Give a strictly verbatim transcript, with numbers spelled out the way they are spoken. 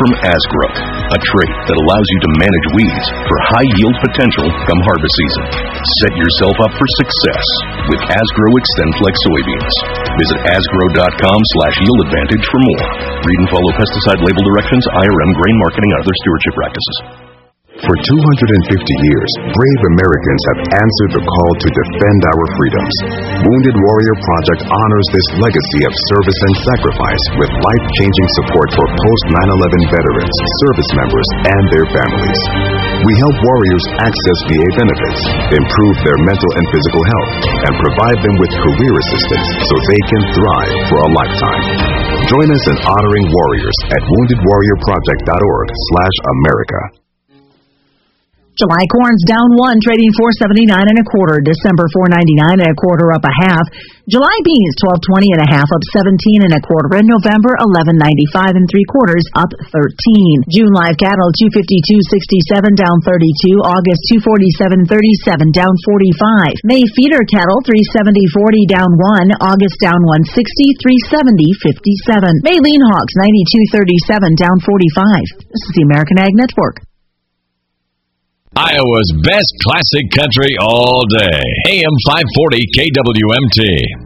from Asgrow, a trait that allows you to manage weeds for high yield potential come harvest season. Set yourself up for success with Asgrow XtendFlex soybeans. Visit asgrow.com slash yield advantage for more. Read and follow pesticide label directions, I R M, grain marketing, and other stewardship practices. For two hundred fifty years, brave Americans have answered the call to defend our freedoms. Wounded Warrior Project honors this legacy of service and sacrifice with life-changing support for post nine eleven veterans, service members, and their families. We help warriors access V A benefits, improve their mental and physical health, and provide them with career assistance so they can thrive for a lifetime. Join us in honoring warriors at wounded warrior project dot org slash America. July corn's down one, trading four seventy-nine and a quarter. December four ninety-nine and a quarter, up a half. July beans twelve twenty and a half, up seventeen and a quarter. And November eleven ninety-five and three quarters, up thirteen. June live cattle two fifty-two sixty-seven, down thirty-two. August two forty-seven thirty-seven, down forty-five. May feeder cattle three seventy forty, down one. August down one sixty, three seventy fifty-seven. May lean hogs ninety-two thirty-seven, down forty-five. This is the American Ag Network. Iowa's best classic country all day. A M five forty K W M T.